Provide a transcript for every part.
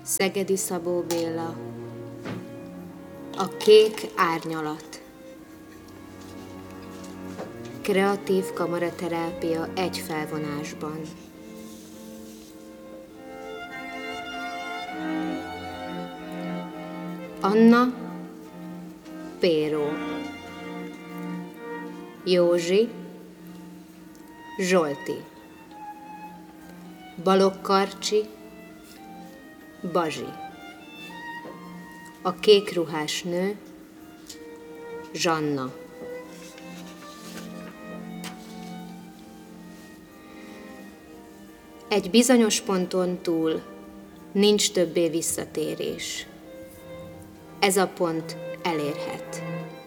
Szegedi Szabó Béla. A kék árnyalat. Kreatív kamaraterápia egy felvonásban. Anna, Péró, Józsi, Zsolti, Balogh Karcsi, Bazsi, a kék ruhás nő, Zsanna. Egy bizonyos ponton túl nincs többé visszatérés. Ez a pont elérhet.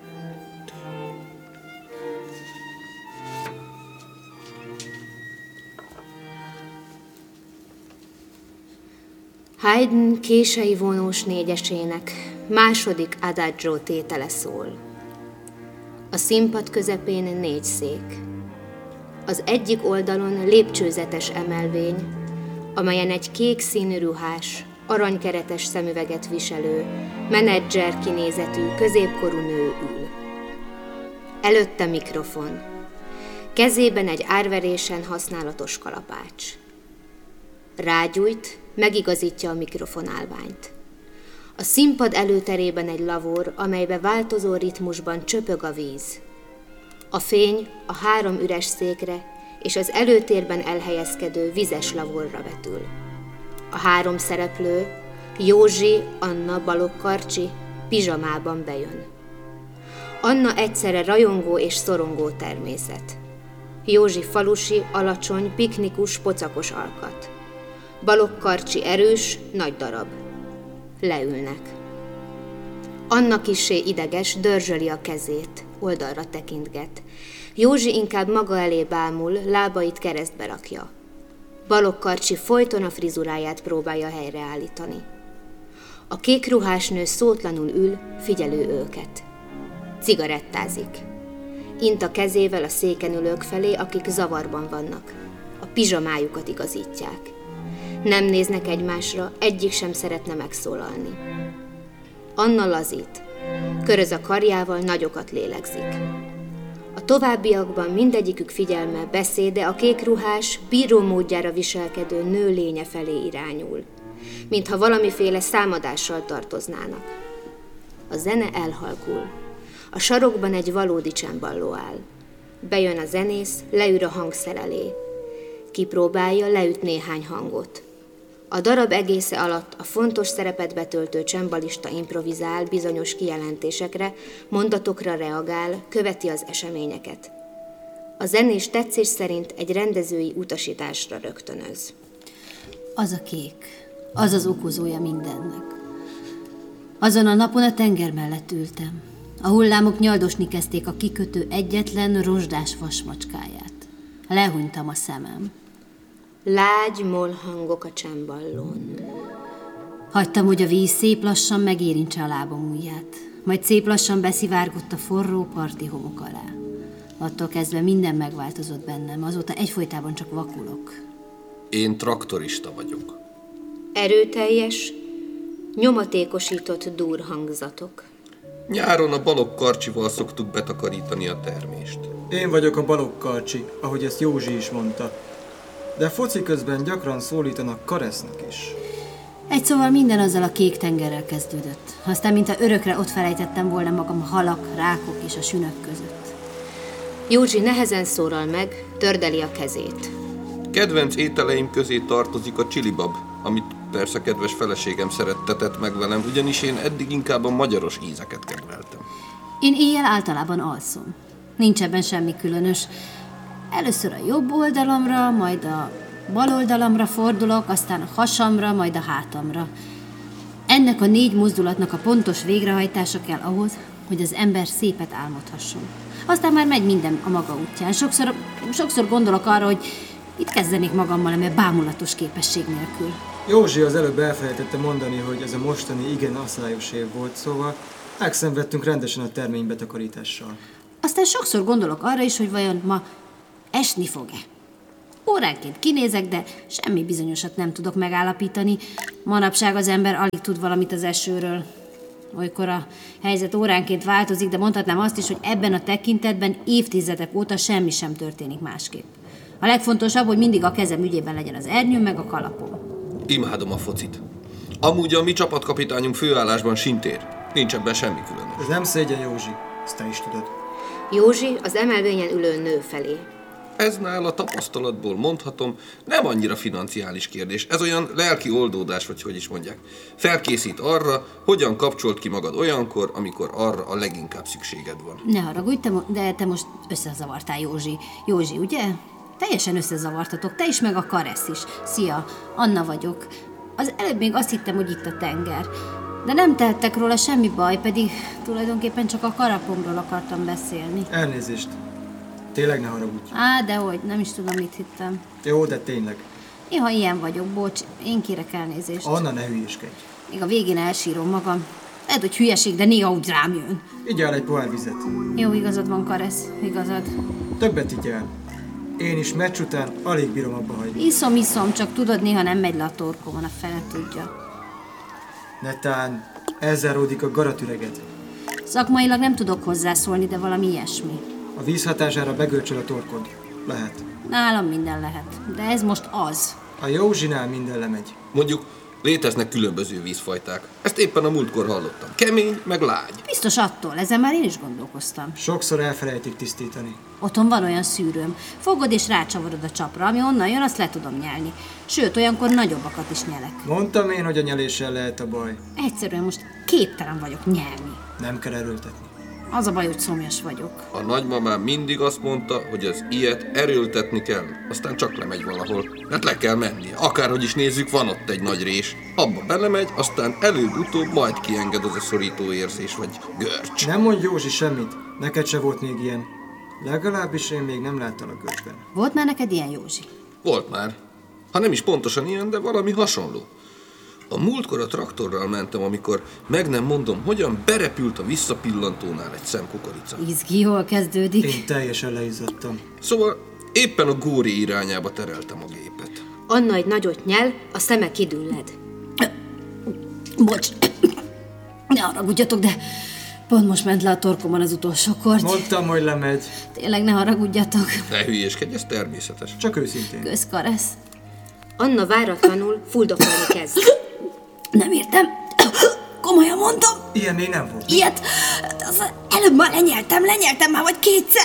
Haydn kései vonós négyesének második adagio tétele szól. A színpad közepén 4 szék. Az egyik oldalon lépcsőzetes emelvény, amelyen egy kék színű ruhás, aranykeretes szemüveget viselő, menedzser kinézetű, középkorú nő ül. Előtte mikrofon, kezében egy árverésen használatos kalapács. Rágyújt, megigazítja a mikrofonálványt. A színpad előterében egy lavor, amelybe változó ritmusban csöpög a víz. A fény a 3 üres székre és az előtérben elhelyezkedő vizes lavorra vetül. A 3 szereplő, Józsi, Anna, Balogh Karcsi pizsamában bejön. Anna egyszerre rajongó és szorongó természet. Józsi falusi, alacsony, piknikus, pocakos alkat. Balogh Karcsi erős, nagy darab. Leülnek. Anna kissé ideges, dörzsöli a kezét, oldalra tekintget. Józsi inkább maga elé bámul, lábait keresztbe rakja. Balogh Karcsi folyton a frizuráját próbálja helyreállítani. A kék ruhás nő szótlanul ül, figyelő őket. Cigarettázik. Int a kezével a széken ülők felé, akik zavarban vannak. A pizsamájukat igazítják. Nem néznek egymásra, egyik sem szeretne megszólalni. Anna lazít. Köröz a karjával, nagyokat lélegzik. A továbbiakban mindegyikük figyelme, beszéde a kékruhás, bíró módjára viselkedő nő lénye felé irányul, mintha valamiféle számadással tartoznának. A zene elhalkul. A sarokban egy valódi cemballó áll. Bejön a zenész, leül a hangszer elé. Kipróbálja, leüt néhány hangot. A darab egésze alatt a fontos szerepet betöltő csembalista improvizál bizonyos kijelentésekre, mondatokra reagál, követi az eseményeket. A zenés tetszés szerint egy rendezői utasításra rögtönöz. Az a kék, az az okozója mindennek. Azon a napon a tenger mellett ültem. A hullámok nyaldosni kezdték a kikötő egyetlen rozsdás vasmacskáját. Lehunytam a szemem. Lágy mollhangok a cemballón. Hagytam, hogy a víz szép lassan megérintse a lábam ujját, majd szép lassan beszivárgott a forró parti homok alá. Attól kezdve minden megváltozott bennem, azóta egyfolytában csak vakulok. Én traktorista vagyok. Erőteljes, nyomatékosított durhangzatok. Nyáron a Balogh Karcsival szoktuk betakarítani a termést. Én vagyok a Balogh Karcsi, ahogy ezt Józsi is mondta. De foci közben gyakran szólítanak Karesznek is. Egy szóval minden azzal a kék tengerrel kezdődött. Aztán, mintha örökre ott felejtettem volna magam a halak, rákok és a sünök között. Józsi nehezen szólal meg, tördeli a kezét. Kedvenc ételeim közé tartozik a csilibab, amit persze kedves feleségem szerettetett meg velem, ugyanis én eddig inkább a magyaros ízeket kedveltem. Én éjjel általában alszom. Nincs ebben semmi különös. Először a jobb oldalamra, majd a bal oldalamra fordulok, aztán a hasamra, majd a hátamra. Ennek a 4 mozdulatnak a pontos végrehajtása kell ahhoz, hogy az ember szépet álmodhasson. Aztán már megy minden a maga útján. Sokszor gondolok arra, hogy itt kezdenék magammal, mert bámulatos képesség nélkül. Józsi az előbb elfelejtette mondani, hogy ez a mostani igen asszályos év volt, szóval megszenvedtünk rendesen a termény betakarítással. Aztán sokszor gondolok arra is, hogy vajon ma esni fog-e. Óránként kinézek, de semmi bizonyosat nem tudok megállapítani. Manapság az ember alig tud valamit az esőről. Olykor a helyzet óránként változik, de mondhatnám azt is, hogy ebben a tekintetben évtizedek óta semmi sem történik másképp. A legfontosabb, hogy mindig a kezem ügyében legyen az ernyőm meg a kalapom. Imádom a focit. Amúgy a mi csapatkapitányunk főállásban sintér. Nincs ebben semmi különös. Ez nem szégyen, Józsi, ezt te is tudod. Józsi az emelvényen ülő nő felé. Ez nála tapasztalatból mondhatom, nem annyira financiális kérdés. Ez olyan lelki oldódás, vagy hogy is mondják. Felkészít arra, hogyan kapcsolt ki magad olyankor, amikor arra a leginkább szükséged van. Ne haragudj, de te most összezavartál, Józsi. Józsi, ugye? Teljesen összezavartatok, te is, meg a Karesz is. Szia, Anna vagyok. Az előbb még azt hittem, hogy itt a tenger. De nem tehettek róla semmi baj, pedig tulajdonképpen csak a kalapomról akartam beszélni. Elnézést. Tényleg ne haragudj. Dehogy, nem is tudom, mit hittem. Jó, de tényleg. Néha ilyen vagyok, bocs, én kérek elnézést. Anna, ne hülyéskedj. Még a végén elsírom magam. Lehet, hogy hülyeség, de néha úgy rám jön. Igyál egy pohár vizet. Jó, igazad van, Karesz, igazad. Többet igyál. Én is meccs után alig bírom abba hagyni. Iszom, csak tudod, néha nem megy le a torkomon, a fele tudja. Netán, ezzel ródik a garatüreget. Szakmailag nem tudok hozzászólni, de valami ilyesmi. A víz hatására begörcsöl a torkod. Lehet. Nálam minden lehet, de ez most az. A Józsinál minden lemegy. Mondjuk léteznek különböző vízfajták. Ezt éppen a múltkor hallottam. Kemény, meg lágy. Biztos attól, ezen már én is gondolkoztam. Sokszor elfelejtik tisztítani. Otthon van olyan szűrőm. Fogod és rácsavarod a csapra, ami onnan jön, azt le tudom nyelni. Sőt, olyankor nagyobbakat is nyelek. Mondtam én, hogy a nyeléssel lehet a baj. Egyszerűen most képtelen vagyok nyelni. Nem kell erőltetni. Az a baj, hogy szomjas vagyok. A nagymamám mindig azt mondta, hogy az ilyet erőltetni kell, aztán csak lemegy valahol. Hát le kell mennie. Akárhogy is nézzük, van ott egy nagy rés. Abba belemegy, aztán előbb-utóbb majd kienged az a szorító érzés, vagy görcs. Nem mondj, Józsi, semmit. Neked se volt még ilyen. Legalábbis én még nem láttam a görcsben. Volt már neked ilyen, Józsi? Volt már. Ha nem is pontosan ilyen, de valami hasonló. A múltkor a traktorral mentem, amikor meg nem mondom, hogyan berepült a visszapillantónál egy szem kukorica. Izgi, jól kezdődik. Én teljesen leizzadtam. Szóval éppen a góri irányába tereltem a gépet. Anna egy nagyot nyel, a szeme kidülled. Bocs, ne haragudjatok, de pont most ment le a torkomon az utolsó kort. Mondtam, hogy lemegy. Tényleg ne haragudjatok. Ne hülyéskedj, ez természetes. Csak őszintén. Kösz, Karesz. Anna váratlanul fuldokolni kezd. Nem értem. Komolyan mondom. Ilyen még nem volt. Ilyet. Az előbb már lenyeltem már vagy kétszer.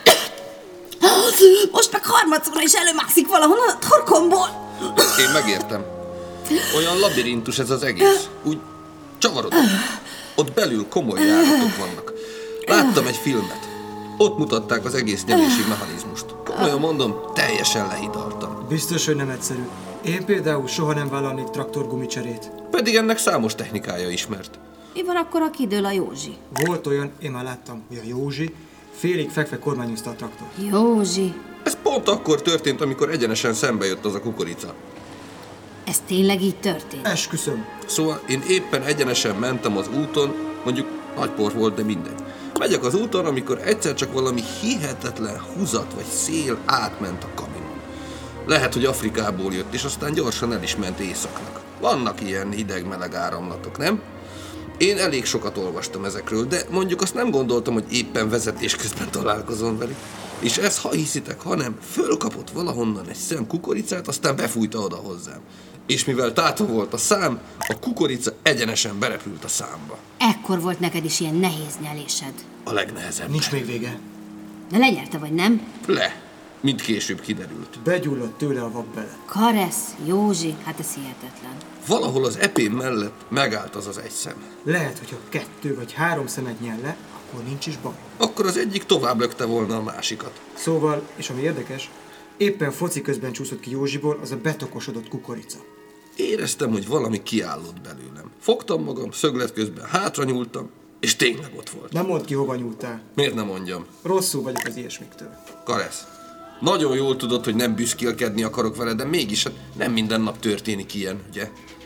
Most meg harmadszorra is előmászik valahonnan a torkomból. Én megértem. Olyan labirintus ez az egész. Úgy csavarodott. Ott belül komoly járatok vannak. Láttam egy filmet. Ott mutatták az egész nyelési mechanizmust. Komolyan mondom, teljesen lehidaltam. Biztos, hogy nem egyszerű. Én például soha nem vállalnék traktorgumicserét. Pedig ennek számos technikája ismert. Mi van akkor, ha kidől a Józsi? Volt olyan, én már láttam, hogy a Józsi félig fekve kormányozta a traktort. Józsi. Ez pont akkor történt, amikor egyenesen szembe jött az a kukorica. Ez tényleg így történt? Esküszöm. Szóval én éppen egyenesen mentem az úton, mondjuk nagy por volt, de mindegy. Megyek az úton, amikor egyszer csak valami hihetetlen húzat vagy szél átment a kaminon. Lehet, hogy Afrikából jött, és aztán gyorsan el is ment északnak. Vannak ilyen hideg-meleg áramlatok, nem? Én elég sokat olvastam ezekről, de mondjuk azt nem gondoltam, hogy éppen vezetés közben találkozom velük. És ez, ha hiszitek, ha nem, fölkapott valahonnan egy szem kukoricát, aztán befújta oda hozzám. És mivel tátva volt a szám, a kukorica egyenesen berepült a számba. Ekkor volt neked is ilyen nehéz nyelésed. A legnehezebb. Nincs még vége. De lenyelte vagy nem? Le, mint később kiderült. Begyulladt tőle a vak bele. Karesz, Józsi, hát ez hihetetlen. Valahol az epém mellett megállt az egy szem. Lehet, hogyha 2 vagy 3 szemet nyel le, akkor nincs is baj. Akkor az egyik tovább lökte volna a másikat. Szóval, és ami érdekes, éppen foci közben csúszott ki Józsiból az a betokosodott kukorica. Éreztem, hogy valami kiállott belőlem. Fogtam magam, szöglet közben hátra nyúltam, és tényleg ott volt. Nem mondd ki, hova nyúltál. Miért nem mondjam? Rosszul vagyok az ilyesmiktől. Karesz, nagyon jól tudod, hogy nem büszkélkedni akarok vele, de mégis hát nem minden nap történik ilyen, ugye?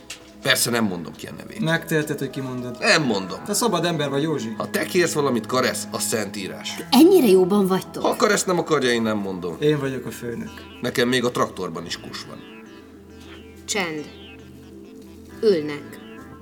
Persze nem mondom ki a nevét. Megteheted, hogy kimondod. Nem mondom. Te szabad ember vagy, Józsi. Ha te kérsz valamit, Karesz, az szentírás. Ennyire jóban vagytok? Ha a Karesz nem akarja, én nem mondom. Én vagyok a főnök. Nekem még a traktorban is kus van. Csend. Ülnek.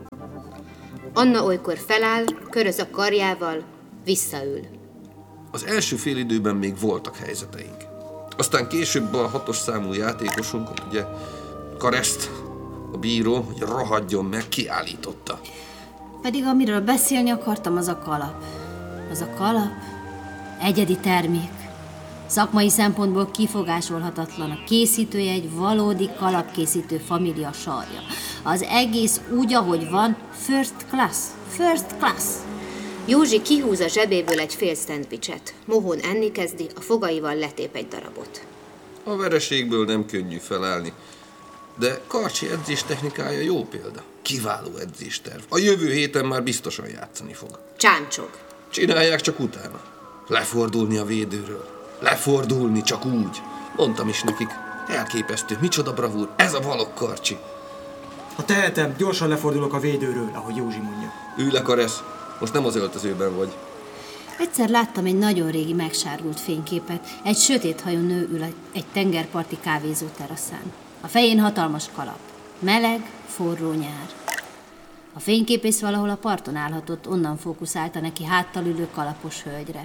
Anna olykor feláll, köröz a karjával, visszaül. Az első félidőben még voltak helyzeteink. Aztán később a 6-os számú játékosunk, ugye Kareszt, a bíró, hogy rohadjon meg, kiállította. Pedig amiről beszélni akartam, az a kalap. Az a kalap egyedi termék. Szakmai szempontból kifogásolhatatlan. A készítője egy valódi kalapkészítő família sarja. Az egész úgy, ahogy van, first class. First class. Józsi kihúz a zsebéből egy fél szendvicset. Mohón enni kezdi, a fogaival letép egy darabot. A vereségből nem könnyű felállni, de Karcsi edzéstechnikája jó példa. Kiváló edzésterv. A jövő héten már biztosan játszani fog. Csámcsog. Csinálják csak utána. Lefordulni a védőről. Lefordulni csak úgy. Mondtam is nekik. Elképesztő, micsoda bravúr. Ez a valok, Karcsi. Ha tehetem, gyorsan lefordulok a védőről, ahogy Józsi mondja. Ülj le, Karesz. Most nem az öltözőben vagy. Egyszer láttam egy nagyon régi megsárgult fényképet. Egy sötét hajú nő ül egy tengerparti kávézó teraszán. A fején hatalmas kalap. Meleg, forró nyár. A fényképész valahol a parton állhatott, onnan fókuszálta neki háttal ülő kalapos hölgyre.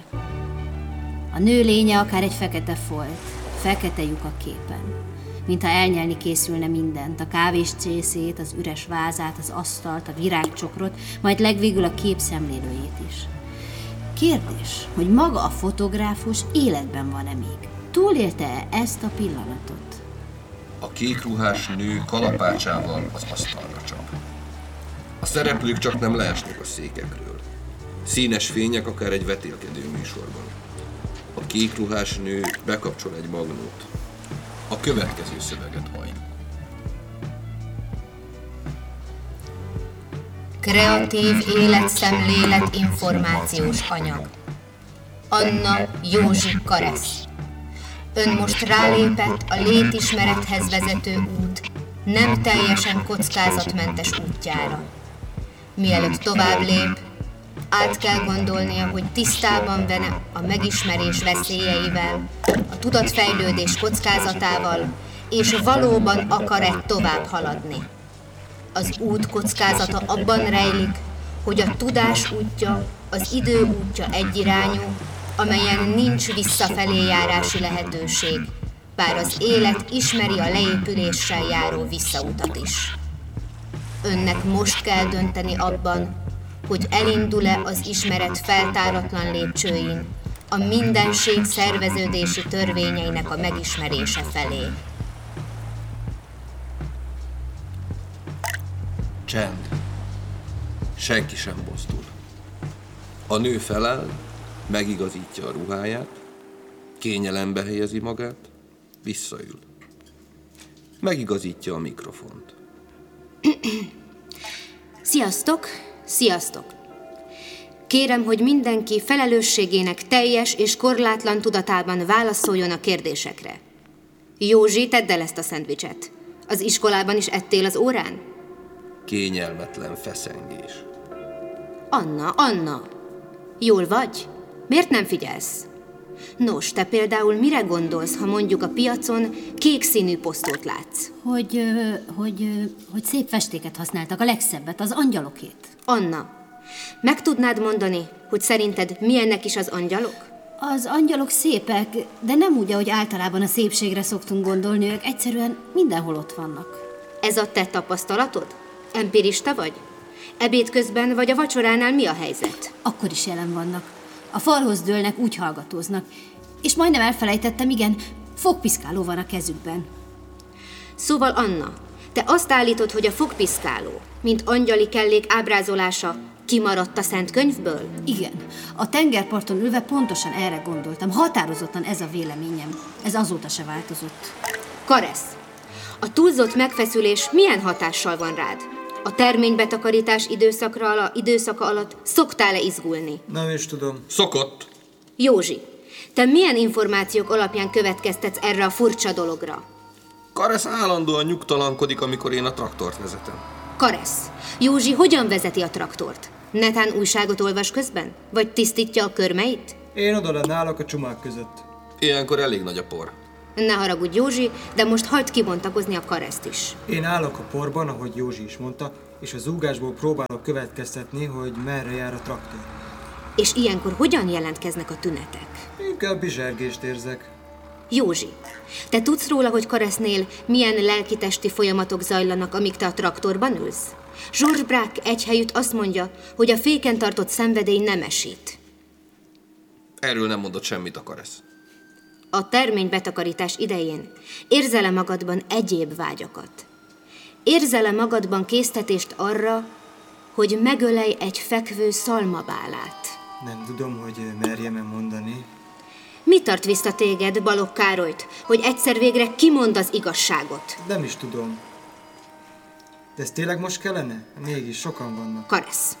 A nő lénye akár egy fekete folt, fekete lyuk a képen. Mintha elnyelni készülne mindent, a kávés csészét, az üres vázát, az asztalt, a virágcsokrot, majd legvégül a kép szemlélőjét is. Kérdés, hogy maga a fotográfus életben van-e még? Túlélte-e ezt a pillanatot? A kékruhás nő kalapácsával az asztalra csap. A szereplők csak nem leesnek a székekről. Színes fények akár egy vetélkedő műsorban. A kékruhás nő bekapcsol egy magnót. A következő szöveget halljuk. Kreatív életszemlélet információs anyag. Anna Józsi Karesz. Ön most rálépett a létismerethez vezető út nem teljesen kockázatmentes útjára. Mielőtt tovább lép, át kell gondolnia, hogy tisztában van a megismerés veszélyeivel, a tudatfejlődés kockázatával, és valóban akar-e tovább haladni. Az út kockázata abban rejlik, hogy a tudás útja, az idő útja egyirányú, amelyen nincs visszafelé járási lehetőség, bár az élet ismeri a leépüléssel járó visszautat is. Önnek most kell dönteni abban, hogy elindul-e az ismeret feltáratlan lépcsőin, a mindenség szerveződési törvényeinek a megismerése felé. Csend. Senki sem mozdul. A nő feláll, megigazítja a ruháját, kényelembe helyezi magát, visszaül. Megigazítja a mikrofont. Sziasztok! Sziasztok! Kérem, hogy mindenki felelősségének teljes és korlátlan tudatában válaszoljon a kérdésekre. Józsi, tedd el ezt a szendvicset. Az iskolában is ettél az órán? Kényelmetlen feszengés. Anna! Jól vagy? Miért nem figyelsz? Nos, te például mire gondolsz, ha mondjuk a piacon kék színű posztót látsz? Hogy szép festéket használtak, a legszebbet, az angyalokét. Anna, meg tudnád mondani, hogy szerinted milyennek is az angyalok? Az angyalok szépek, de nem úgy, ahogy általában a szépségre szoktunk gondolni, ők egyszerűen mindenhol ott vannak. Ez a te tapasztalatod? Empirista vagy? Ebéd közben vagy a vacsoránál mi a helyzet? Akkor is jelen vannak. A falhoz dőlnek, úgy hallgatóznak. És majdnem elfelejtettem, igen, fogpiszkáló van a kezükben. Szóval Anna, te azt állítod, hogy a fogpiszkáló, mint angyali kellék ábrázolása kimaradt a Szent Könyvből? Igen, a tengerparton ülve pontosan erre gondoltam. Határozottan ez a véleményem. Ez azóta se változott. Karesz, a túlzott megfeszülés milyen hatással van rád? A terménybetakarítás időszaka alatt szoktál-e izgulni? Nem is tudom. Szokott. Józsi, te milyen információk alapján következtetsz erre a furcsa dologra? Karesz állandóan nyugtalankodik, amikor én a traktort vezetem. Karesz, Józsi hogyan vezeti a traktort? Netán újságot olvas közben? Vagy tisztítja a körmeit? Én oda lenne állok a csomák között. Ilyenkor elég nagy a por. Ne haragudj, Józsi, de most hagyd kibontakozni a Kareszt is. Én állok a porban, ahogy Józsi is mondta, és a zúgásból próbálok következtetni, hogy merre jár a traktor. És ilyenkor hogyan jelentkeznek a tünetek? Inkább bizsergést érzek. Józsi, te tudsz róla, hogy Karesznél milyen lelki-testi folyamatok zajlanak, amíg te a traktorban ülsz? George Braque egy helyütt azt mondja, hogy a féken tartott szenvedély nem esít. Erről nem mondott semmit a Karesz. A terménybetakarítás idején érzel-e magadban egyéb vágyakat? Érzel-e magadban késztetést arra, hogy megölej egy fekvő szalmabálát? Nem tudom, hogy merjem-e mondani. Mi tart vissza téged, Balogh Károlyt, hogy egyszer végre kimond az igazságot? Nem is tudom. De ez tényleg most kellene? Mégis sokan vannak. Karesz.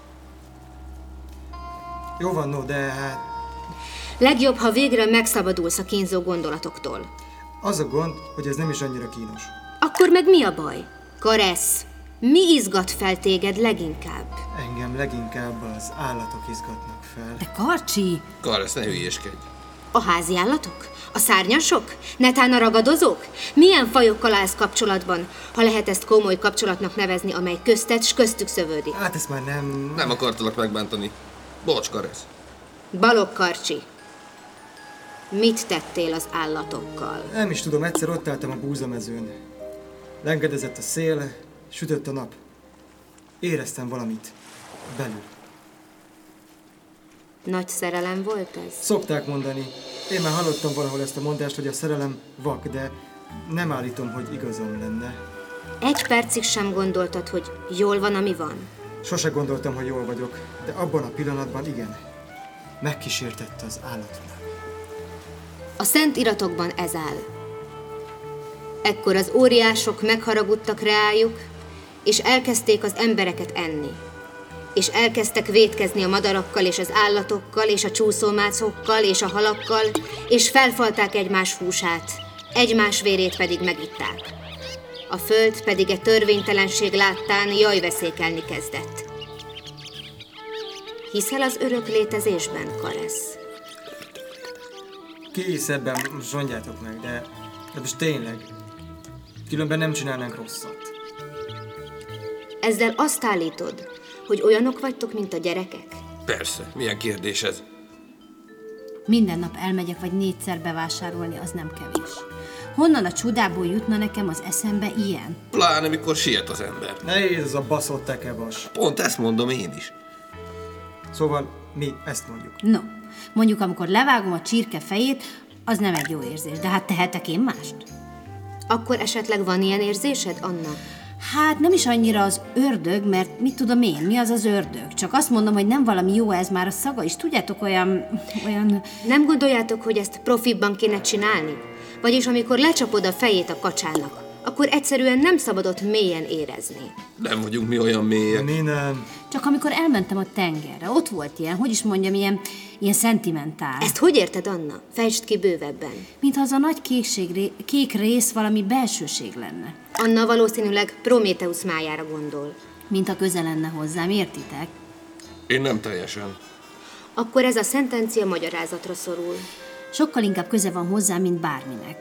Jó van, no, de hát... Legjobb, ha végre megszabadulsz a kínzó gondolatoktól. Az a gond, hogy ez nem is annyira kínos. Akkor meg mi a baj? Karesz, mi izgat fel téged leginkább? Engem leginkább az állatok izgatnak fel. De Karcsi! Karesz, ne hülyéskedj. A házi állatok? A szárnyasok? Netán a ragadozók? Milyen fajokkal állsz kapcsolatban, ha lehet ezt komoly kapcsolatnak nevezni, amely közted s köztük szövődik? Hát ezt már nem... Nem akartalak megbántani. Bocs, Karesz. Balogh Karcsi, mit tettél az állatokkal? Nem is tudom, egyszer ott álltam a búzamezőn. Lengedezett a szél, sütött a nap. Éreztem valamit belül. Nagy szerelem volt ez? Szokták mondani. Én már hallottam valahol ezt a mondást, hogy a szerelem vak, de nem állítom, hogy igazam lenne. Egy percig sem gondoltad, hogy jól van, ami van? Sose gondoltam, hogy jól vagyok, de abban a pillanatban igen. Megkísértett az állatvilág. A szent iratokban ez áll. Ekkor az óriások megharagudtak reájuk, és elkezdték az embereket enni. És elkezdtek vétkezni a madarakkal, és az állatokkal, és a csúszómácokkal, és a halakkal, és felfalták egymás húsát, egymás vérét pedig megitták. A föld pedig egy törvénytelenség láttán jajveszékelni kezdett. Hiszel az örök létezésben, Karesz? Ki hisz ebben, most mondjátok meg, de most tényleg. Különben nem csinálnánk rosszat. Ezzel azt állítod, hogy olyanok vagytok, mint a gyerekek? Persze, milyen kérdés ez? Minden nap elmegyek vagy 4-szer bevásárolni, az nem kevés. Honnan a csodából jutna nekem az eszembe ilyen? Pláne, mikor siet az ember. Nehéz az a baszott tekevas. Pont ezt mondom én is. Szóval mi ezt mondjuk. No, mondjuk amikor levágom a csirke fejét, az nem egy jó érzés, de hát tehetek én mást? Akkor esetleg van ilyen érzésed, Anna? Hát nem is annyira az ördög, mert mit tudom én, mi az az ördög? Csak azt mondom, hogy nem valami jó, ez már a szaga is. Tudjátok, olyan... Nem gondoljátok, hogy ezt profibban kéne csinálni? Vagyis amikor lecsapod a fejét a kacsának, akkor egyszerűen nem szabad ott mélyen érezni. Nem vagyunk mi olyan mélyek. Mi nem. Csak amikor elmentem a tengerre, ott volt ilyen, hogy is mondjam, ilyen szentimentál. Ezt hogy érted, Anna? Fejtsd ki bővebben. Mintha az a nagy kék rész valami belsőség lenne. Anna valószínűleg Prométheusz májára gondol. Mint a köze lenne hozzám, értitek? Én nem teljesen. Akkor ez a szentencia magyarázatra szorul. Sokkal inkább köze van hozzám, mint bárminek.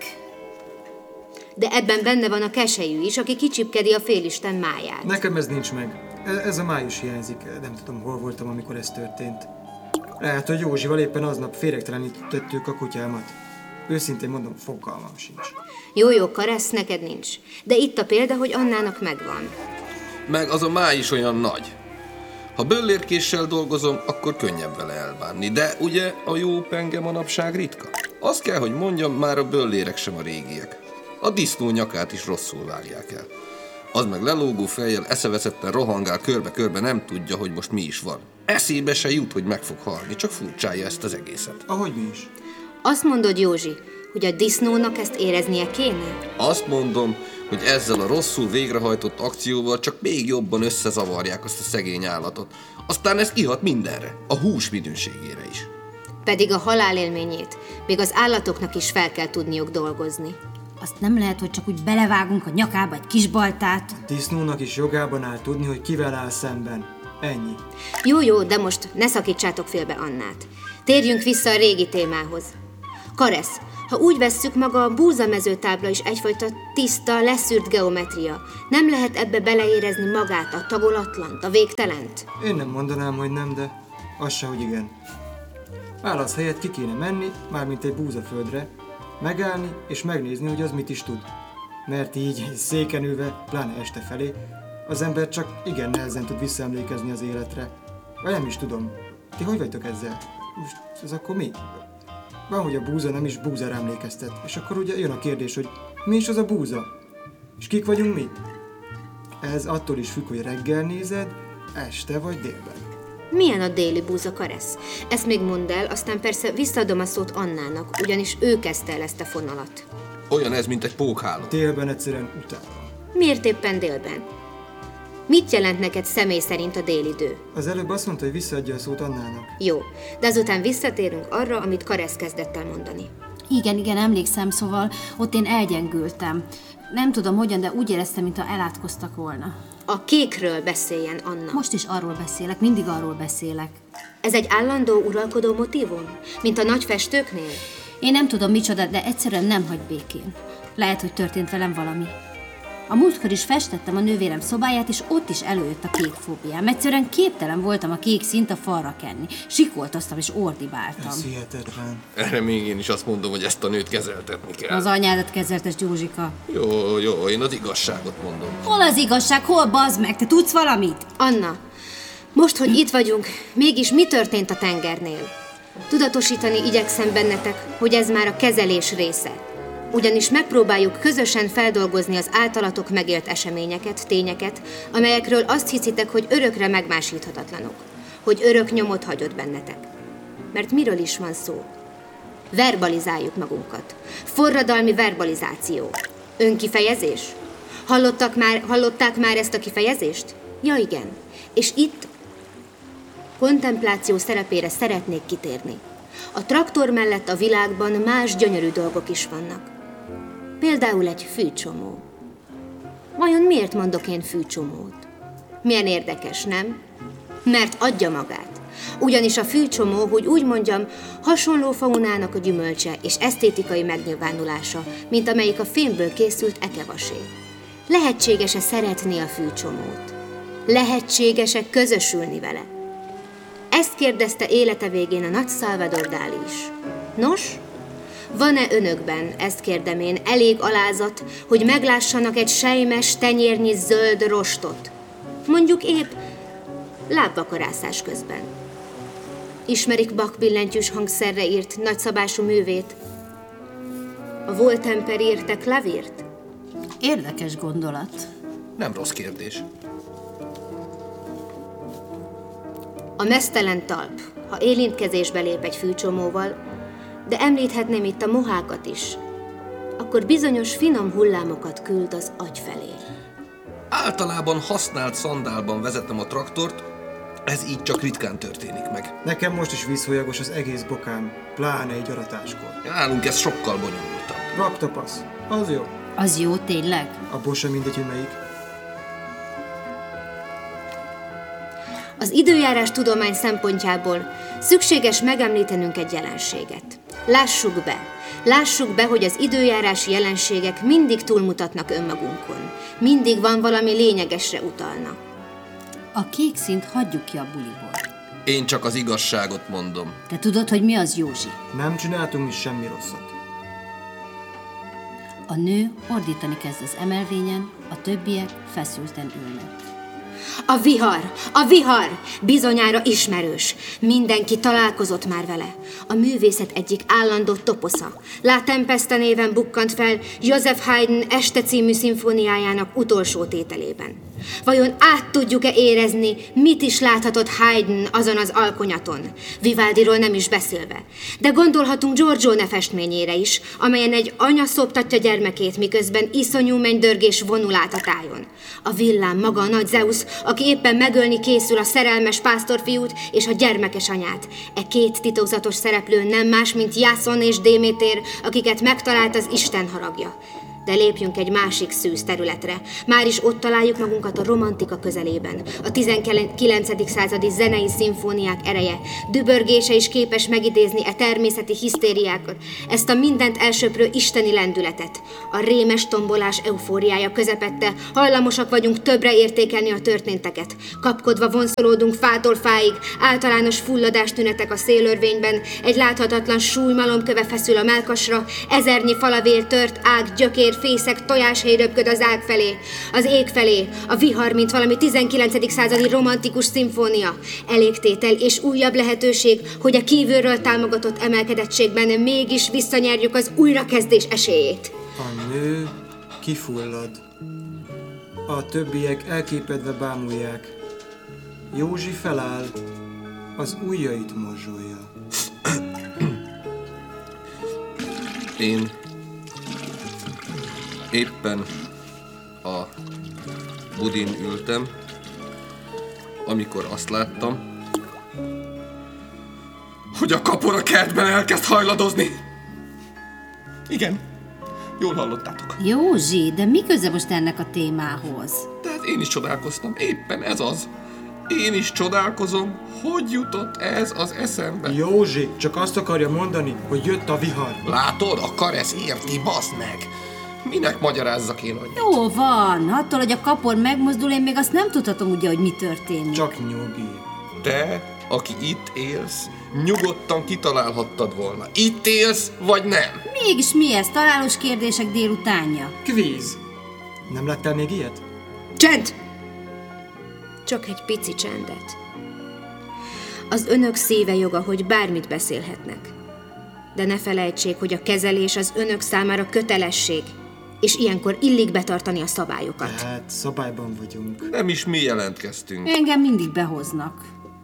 De ebben benne van a keselyű is, aki kicsipkedi a félisten máját. Nekem ez nincs meg. Ez a május hiányzik. Nem tudom, hol voltam, amikor ez történt. Lehet, hogy Józsival éppen aznap féregtelenítettük a kutyámat. Őszintén mondom, fogalmam sincs. Jó, Karesz, neked nincs. De itt a példa, hogy Annának megvan. Meg az a máj is olyan nagy. Ha böllérkéssel dolgozom, akkor könnyebb vele elbánni. De ugye a jó penge manapság ritka? Azt kell, hogy mondjam, már a böllérek sem a régiek. A disznó nyakát is rosszul vágják el. Az meg lelógó fejjel eszeveszetten rohangál körbe-körbe, nem tudja, hogy most mi is van. Eszébe se jut, hogy meg fog halni, csak furcsálja ezt az egészet. Ahogy mi is. Azt mondod, Józsi, hogy a disznónak ezt éreznie kéne? Azt mondom, hogy ezzel a rosszul végrehajtott akcióval csak még jobban összezavarják azt a szegény állatot. Aztán ez kihat mindenre, a hús minőségére is. Pedig a halál élményét még az állatoknak is fel kell tudniuk dolgozni. Azt nem lehet, hogy csak úgy belevágunk a nyakába egy kis baltát. Disznónak is jogában áll tudni, hogy kivel áll szemben. Ennyi. Jó, de most ne szakítsátok félbe Annát. Térjünk vissza a régi témához. Karesz, ha úgy vesszük, maga a búzamezőtábla is egyfajta tiszta, leszűrt geometria. Nem lehet ebbe beleérezni magát, a tagolatlant, a végtelent? Én nem mondanám, hogy nem, de az se, hogy igen. Válasz helyett ki kéne menni, mármint egy búzaföldre, megállni és megnézni, hogy az mit is tud. Mert így széken ülve, pláne este felé, az ember csak igen nehezen tud visszaemlékezni az életre. Vagy nem is tudom. Ti hogy vagytok ezzel? Most ez akkor mi? Van, hogy a búza nem is búzára emlékeztet. És akkor ugye jön a kérdés, hogy mi is az a búza? És kik vagyunk mi? Ez attól is függ, hogy reggel nézed, este vagy délben. Milyen a déli búza, Karesz? Ezt még mondd el, aztán persze visszaadom a szót Annának, ugyanis ő kezdte el ezt a fonalat. Olyan ez, mint egy pókháló. Délben egyszerűen utálom. Miért éppen délben? Mit jelent neked személy szerint a délidő? Az előbb azt mondta, hogy visszaadja a szót Annának. Jó, de azután visszatérünk arra, amit Karesz kezdett el mondani. Igen, emlékszem, szóval ott én elgyengültem. Nem tudom hogyan, de úgy éreztem, mintha elátkoztak volna. A kékről beszéljen, Anna. Most is arról beszélek, mindig arról beszélek. Ez egy állandó uralkodó motívum? Mint a nagy festőknél? Én nem tudom micsoda, de egyszerűen nem hagy békén. Lehet, hogy történt velem valami. A múltkor is festettem a nővérem szobáját, és ott is előjött a kék fóbiám. Egyszerűen képtelen voltam a kék színt a falra kenni. Sikoltoztam és ordibáltam. Ez hihetetlen. Erre még én is azt mondom, hogy ezt a nőt kezeltetni kell. Az anyádat kezeltes, Józsika. Jó, én az igazságot mondom. Hol az igazság, hol bazd meg? Te tudsz valamit? Anna, most, hogy itt vagyunk, mégis mi történt a tengernél? Tudatosítani igyekszem bennetek, hogy ez már a kezelés része. Ugyanis megpróbáljuk közösen feldolgozni az általatok megélt eseményeket, tényeket, amelyekről azt hiszitek, hogy örökre megmásíthatatlanok. Hogy örök nyomot hagyott bennetek. Mert miről is van szó? Verbalizáljuk magunkat. Forradalmi verbalizáció. Önkifejezés? Hallották már ezt a kifejezést? Ja, igen. És itt kontempláció szerepére szeretnék kitérni. A traktor mellett a világban más gyönyörű dolgok is vannak. Például egy fűcsomó. Vajon miért mondok én fűcsomót? Milyen érdekes, nem? Mert adja magát. Ugyanis a fűcsomó, hogy úgy mondjam, hasonló faunának a gyümölcse és esztétikai megnyilvánulása, mint amelyik a fémből készült ekevasé. Lehetséges-e szeretni a fűcsomót? Lehetséges-e közösülni vele? Ezt kérdezte élete végén a nagy Salvador Dali is. Nos, van-e önökben, ezt kérdem én, elég alázat, hogy meglássanak egy sejmes, tenyérnyi zöld rostot? Mondjuk épp lábvakarászás közben. Ismerik Bach billentyűs hangszerre írt nagyszabású művét? A Voltemper írte klavírt? Érdekes gondolat. Nem rossz kérdés. A meztelen talp, ha érintkezésbe lép egy fűcsomóval, de említhetném itt a mohákat is, akkor bizonyos finom hullámokat küld az agy felé. Általában használt szandálban vezetem a traktort, ez így csak ritkán történik meg. Nekem most is vízhólyagos az egész bokám, pláne egy aratáskor. Nálunk ez sokkal bonyolultabb. Raktapasz, az jó. Az jó, tényleg? Abból sem mindegy, hogy melyik. Az időjárás tudomány szempontjából szükséges megemlítenünk egy jelenséget. Lássuk be, hogy az időjárási jelenségek mindig túlmutatnak önmagunkon. Mindig van valami lényegesre utalna. A kék színt hagyjuk ki a buliból. Én csak az igazságot mondom. Te tudod, hogy mi az, Józsi? Nem csináltunk mi semmi rosszat. A nő ordítani kezd az emelvényen, a többiek feszülten ülnek. A vihar! Bizonyára ismerős. Mindenki találkozott már vele. A művészet egyik állandó toposza. La Tempesta néven bukkant fel Joseph Haydn Este című szimfóniájának utolsó tételében. Vajon át tudjuk-e érezni, mit is láthatott Haydn azon az alkonyaton? Vivaldiról nem is beszélve. De gondolhatunk Giorgione festményére is, amelyen egy anya szoptatja gyermekét, miközben iszonyú mennydörgés vonul át a tájon. A villám maga a nagy Zeus, aki éppen megölni készül a szerelmes pásztorfiút és a gyermekes anyát. E két titokzatos szereplő nem más, mint Jászon és Démétér, akiket megtalált az Isten haragja. De lépjünk egy másik szűz területre. Már is ott találjuk magunkat a romantika közelében. A 19. századi zenei szimfóniák ereje, dübörgése is képes megidézni e természeti hisztériákat, ezt a mindent elsöprő isteni lendületet. A rémes tombolás eufóriája közepette hajlamosak vagyunk többre értékelni a történteket. Kapkodva vonszolódunk fától fáig, általános fulladástünetek a szélörvényben, egy láthatatlan súlymalomköve feszül a mellkasra, ezernyi falavér tört ág, gyökér, fészek, tojáshéj röpköd az ág felé, az ég felé, a vihar, mint valami 19. századi romantikus szimfónia. Elégtétel és újabb lehetőség, hogy a kívülről támogatott emelkedettségben mégis visszanyerjük az újrakezdés esélyét. A nő kifullad. A többiek elképedve bámulják. Józsi feláll, az ujjait morzsolja. Én éppen a budin ültem, amikor azt láttam, hogy a kapora kertben elkezd hajladozni. Igen, jól hallottátok. Józsi, de mi köze most ennek a témához? Tehát én is csodálkoztam, éppen ez az. Én is csodálkozom, hogy jutott ez az eszembe. Józsi csak azt akarja mondani, hogy jött a vihar. Látod, akar ez érti, baszd meg. Minek magyarázzak én annyit? Jó van, attól, hogy a kapor megmozdul, én még azt nem tudhatom ugye, hogy mi történik. Csak nyugi. Te, aki itt élsz, nyugodtan kitalálhattad volna. Itt élsz, vagy nem? Mégis mi ez? Találós kérdések délutánja. Kvíz. Nem láttál még ilyet? Csend! Csak egy pici csendet. Az önök szíve joga, hogy bármit beszélhetnek. De ne felejtsék, hogy a kezelés az önök számára kötelesség, és ilyenkor illik betartani a szabályokat. Hát, szabályban vagyunk. Nem is mi jelentkeztünk. Engem mindig behoznak.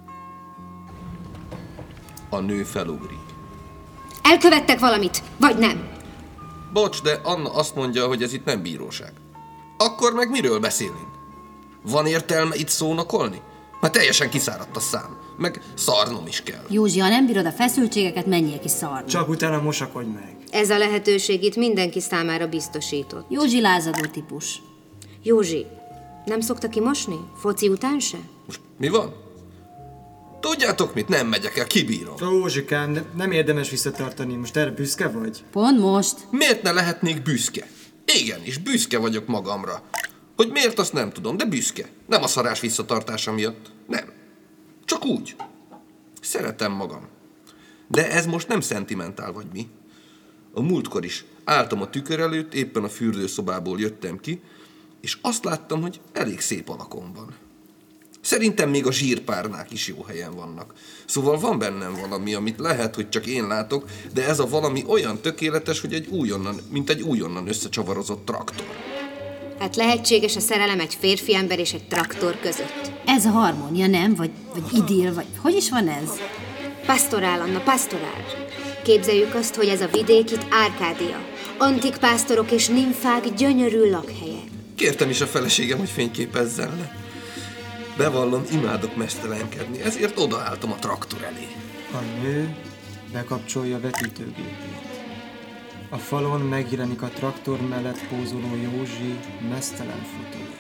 A nő felugrik. Elkövettek valamit, vagy nem? Bocs, de Anna azt mondja, hogy ez itt nem bíróság. Akkor meg miről beszélünk? Van értelme itt szónokolni? Már teljesen kiszáradt a szám. Meg szarnom is kell. Józsi, ha nem bírod a feszültségeket, menjél ki szarni. Csak utána mosakodj meg. Ez a lehetőség itt mindenki számára biztosított. Józsi lázadó típus. Józsi, nem szokta kimosni? Foci után se? Most mi van? Tudjátok mit? Nem megyek el, kibírom. Józsikám, nem érdemes visszatartani. Most erre büszke vagy? Pont most. Miért ne lehetnék büszke? Igenis, büszke vagyok magamra. Hogy miért, azt nem tudom, de büszke. Nem a szarás visszatartása miatt. Nem. Csak úgy. Szeretem magam. De ez most nem szentimentál vagy mi. A múltkor is álltam a tükör előtt, éppen a fürdőszobából jöttem ki, és azt láttam, hogy elég szép alakom van. Szerintem még a zsírpárnák is jó helyen vannak. Szóval van bennem valami, amit lehet, hogy csak én látok, de ez a valami olyan tökéletes, hogy mint egy újonnan összecsavarozott traktor. Hát lehetséges a szerelem egy férfi ember és egy traktor között. Ez a harmónia, nem? Vagy idill, vagy hogy is van ez? Pastorál, Anna, pastorál. Képzeljük azt, hogy ez a vidék itt Árkádia. Antik pásztorok és nimfák gyönyörű lakhelye. Kértem is a feleségem, hogy fényképezzen le. Bevallom, imádok mesztelenkedni, ezért odaálltam a traktor elé. A nő bekapcsolja a vetítőgépét. A falon megjelenik a traktor mellett pózoló Józsi meztelen fotója.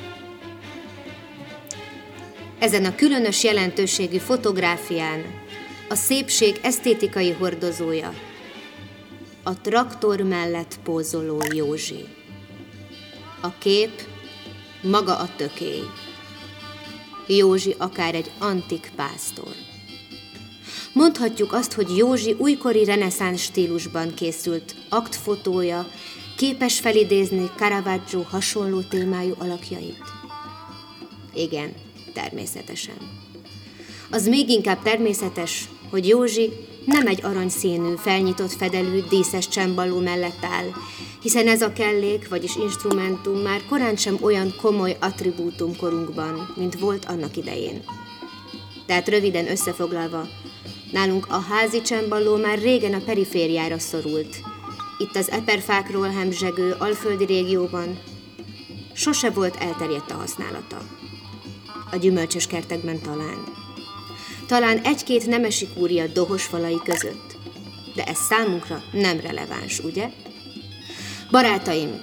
Ezen a különös jelentőségű fotográfián a szépség esztétikai hordozója, a traktor mellett pózoló Józsi. A kép maga a tökély. Józsi akár egy antik pásztor. Mondhatjuk azt, hogy Józsi újkori reneszánsz stílusban készült aktfotója képes felidézni Caravaggio hasonló témájú alakjait. Igen, természetesen. Az még inkább természetes, hogy Józsi nem egy aranyszínű, felnyitott fedelű, díszes csembaló mellett áll, hiszen ez a kellék, vagyis instrumentum már korán sem olyan komoly attribútum korunkban, mint volt annak idején. Tehát röviden összefoglalva, nálunk a házi csembaló már régen a perifériára szorult. Itt az eperfákról hemzsegő alföldi régióban sose volt elterjedt a használata. A gyümölcsös kertekben talán egy-két nemesi kúria dohos falai között. De ez számunkra nem releváns, ugye? Barátaim,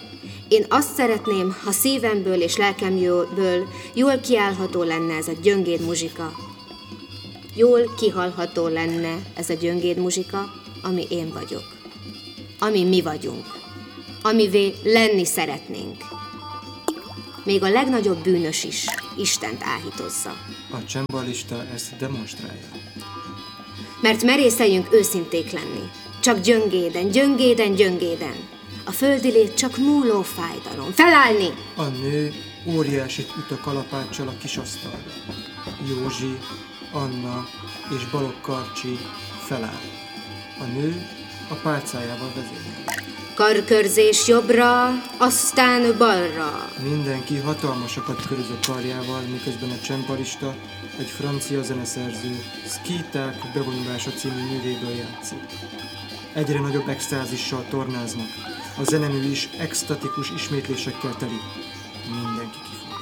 Én azt szeretném, ha szívemből és lelkemből jól kiállható lenne ez a gyöngéd muzsika. Jól kihalható lenne ez a gyöngéd muzsika, ami én vagyok. Ami mi vagyunk. Amivé lenni szeretnénk. Még a legnagyobb bűnös is Istent áhítozza. A csembalista ezt demonstrálja. Mert merészeljünk őszinték lenni. Csak gyöngéden, gyöngéden, gyöngéden. A földi lét csak múló fájdalom. Felállni! A nő óriásit üt a kalapáccsal a kis asztalra. Józsi, Anna és Balogh Karcsi feláll. A nő a pálcájával vezényel. Karkörzés jobbra, aztán balra. Mindenki hatalmasakat köröz a karjával, miközben a csembalista egy francia zeneszerző Skiták bevonulása című művéből játszik. Egyre nagyobb extázissal tornáznak. A zenemű is extatikus ismétlésekkel teli. Mindenki kifog.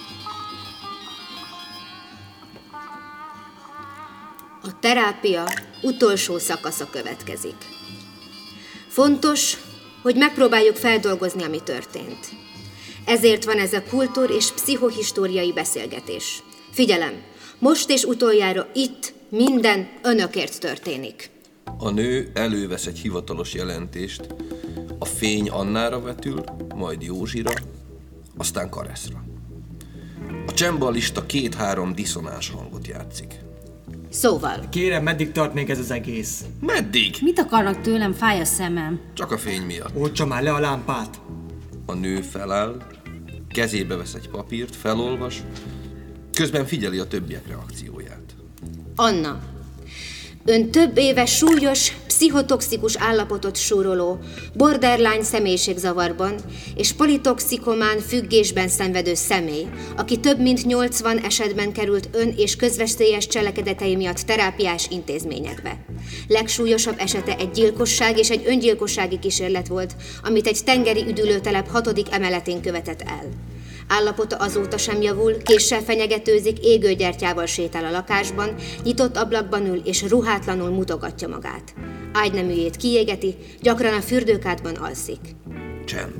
A terápia utolsó szakasza következik. Fontos, hogy megpróbáljuk feldolgozni, ami történt. Ezért van ez a kultúr- és pszichohistóriai beszélgetés. Figyelem, most és utoljára itt minden önökért történik. A nő elővesz egy hivatalos jelentést, a fény Annára vetül, majd Józsira, aztán Kareszra. A csembalista 2-3 diszonáns hangot játszik. Szóval, Kérem, meddig tart még ez az egész? Meddig? Mit akarnak tőlem? Fáj a szemem. Csak a fény miatt. Oltsa már le a lámpát! A nő feláll, kezébe vesz egy papírt, felolvas, közben figyeli a többiek reakcióját. Anna, ön több éves súlyos, pszichotoxikus állapotot súroló, borderline személyiségzavarban és politoxikomán függésben szenvedő személy, aki több mint 80 esetben került ön- és közveszélyes cselekedetei miatt terápiás intézményekbe. Legsúlyosabb esete egy gyilkosság és egy öngyilkossági kísérlet volt, amit egy tengeri üdülőtelep 6. emeletén követett el. Állapota azóta sem javul, késsel fenyegetőzik, égőgyertyával sétál a lakásban, nyitott ablakban ül és ruhátlanul mutogatja magát. Ágyneműjét kiégeti, gyakran a fürdőkádban alszik. Csend.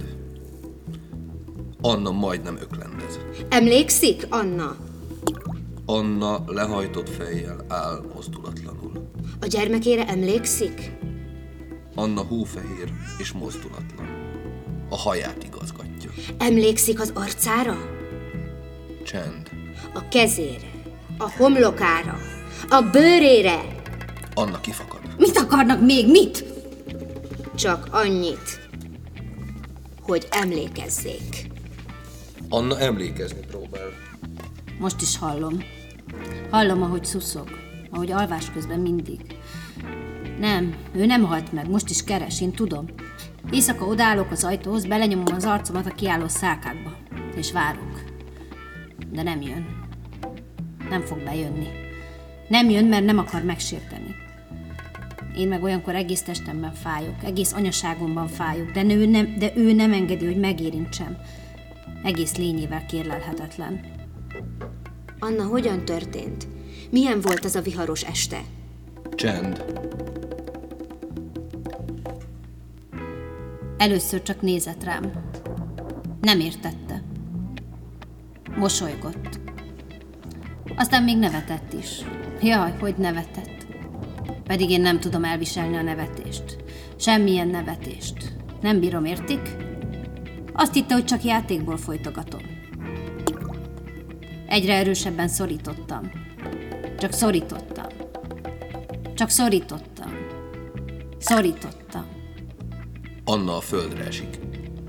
Anna majdnem öklendez. Emlékszik, Anna? Anna lehajtott fejjel áll mozdulatlanul. A gyermekére emlékszik? Anna hófehér és mozdulatlan. A haját igazgatja. Emlékszik az arcára? Csend. A kezére, a homlokára, a bőrére? Anna kifakad. Mit akarnak még? Mit? Csak annyit, hogy emlékezzék. Anna emlékezni próbál. Most is hallom. Hallom, ahogy szuszog. Ahogy alvás közben mindig. Nem, ő nem halt meg, most is keres, én tudom. Éjszaka odállok az ajtóhoz, belenyomom az arcomat a kiálló szálkákba. És várok. De nem jön. Nem fog bejönni. Nem jön, mert nem akar megsérteni. Én meg olyankor egész testemben fájok, egész anyaságomban fájok, de ő nem engedi, hogy megérintsem. Egész lényével kérlelhetetlen. Anna, hogyan történt? Milyen volt az a viharos este? Csend. Először csak nézett rám. Nem értette. Mosolygott. Aztán még nevetett is. Jaj, hogy nevetett. Pedig én nem tudom elviselni a nevetést. Semmilyen nevetést. Nem bírom, értik? Azt hitte, hogy csak játékból folytogatom. Egyre erősebben szorítottam. Csak szorítottam. Csak szorítottam. Szorítottam. Anna a földre esik.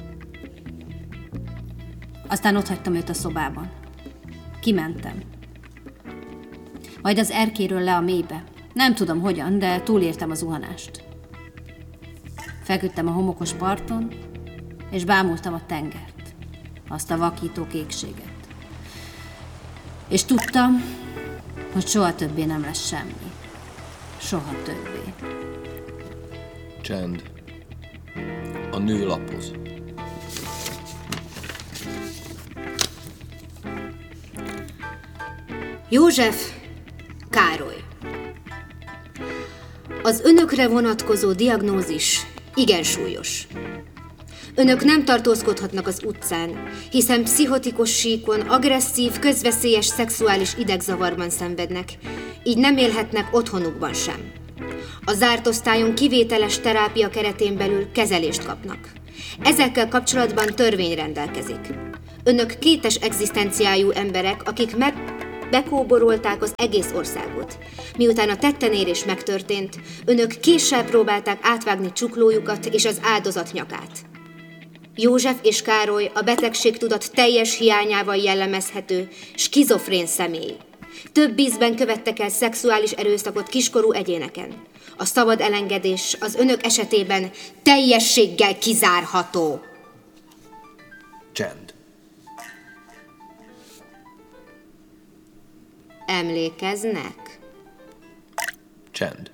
Aztán otthagytam őt a szobában. Kimentem. Majd az erkéről le a mélybe. Nem tudom hogyan, de túléltem a zuhanást. Feküdtem a homokos parton, és bámultam a tengert, azt a vakító kékséget. És tudtam, hogy soha többé nem lesz semmi. Soha többé. Csend. A nő lapoz. József Károly. Az önökre vonatkozó diagnózis igen súlyos. Önök nem tartózkodhatnak az utcán, hiszen pszichotikus síkon, agresszív, közveszélyes szexuális idegzavarban szenvednek, így nem élhetnek otthonukban sem. A zárt osztályon kivételes terápia keretén belül kezelést kapnak. Ezekkel kapcsolatban törvény rendelkezik. Önök kétes egzisztenciájú emberek, akik bekóborolták az egész országot. Miután a tettenérés megtörtént, önök késsel próbálták átvágni csuklójukat és az áldozat nyakát. József és Károly a betegségtudat teljes hiányával jellemezhető, skizofrén személy. Több ízben követtek el szexuális erőszakot kiskorú egyéneken. A szabad elengedés az önök esetében teljességgel kizárható. Csend. Emlékeznek? Csend.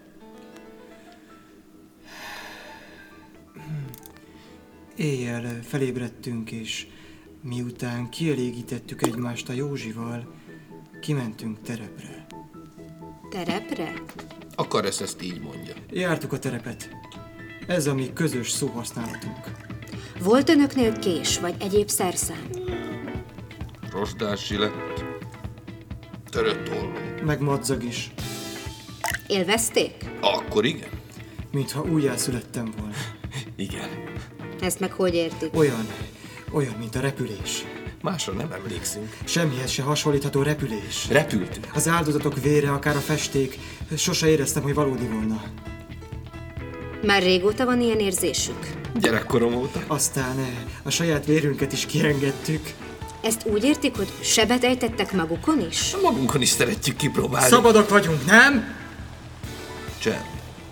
Éjjel felébredtünk, és miután kielégítettük egymást a Józsival, kimentünk terepre. Terepre? A Karesz ezt így mondja. Jártuk a terepet. Ez a mi közös szóhasználatunk. Volt önöknél kés vagy egyéb szerszám? Rozsdás zsilett. Törött olló. Meg madzag is. Élvezték? Akkor igen? Mintha újjászülettem volna. Igen. Ezt meg hogy értik? Olyan, mint a repülés. Másra nem emlékszünk. Semmihez se hasonlítható repülés. Repültünk. Az áldozatok vére, akár a festék, sose éreztem, hogy valódi volna. Már régóta van ilyen érzésük? Gyerekkorom óta. Aztán a saját vérünket is kiengedtük. Ezt úgy értik, hogy sebet ejtettek magukon is? Magunkon is szeretjük kipróbálni. Szabadok vagyunk, nem? Csend.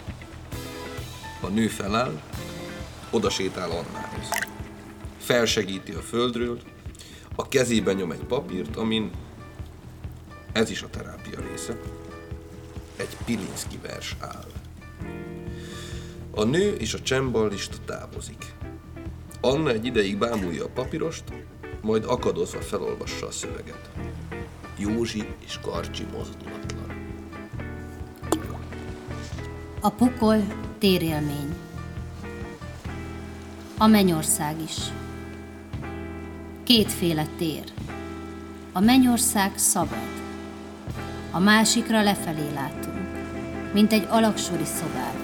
A nő feláll, oda sétál Annához. Felsegíti a földről, a kezében nyom egy papírt, amin ez is a terápia része. Egy Pilinszky vers áll. A nő és a csemballista távozik. Anna egy ideig bámulja a papírost, majd akadozva felolvassa a szöveget. Józsi és Karcsi mozdulatlan. A pokol térélmény. A mennyország is. Kétféle tér. A mennyország szabad. A másikra lefelé látunk, mint egy alaksori szobában.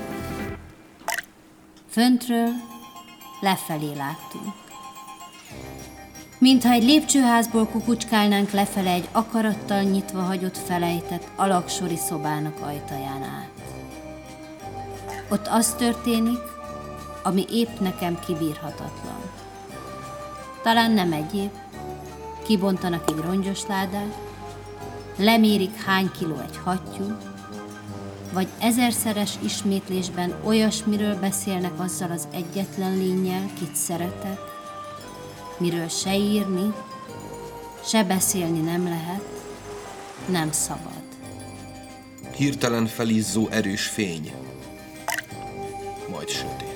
Föntről lefelé láttunk. Mintha egy lépcsőházból kukucskálnánk lefele egy akarattal nyitva hagyott felejtett alaksori szobának ajtaján át. Ott az történik, ami épp nekem kibírhatatlan. Talán nem egyéb, kibontanak egy rongyos ládát, lemérik hány kiló egy hattyú, vagy ezerszeres ismétlésben olyasmiről beszélnek azzal az egyetlen lénnyel, kit szeretek, miről se írni, se beszélni nem lehet, nem szabad. Hirtelen felizzó erős fény, majd sötét.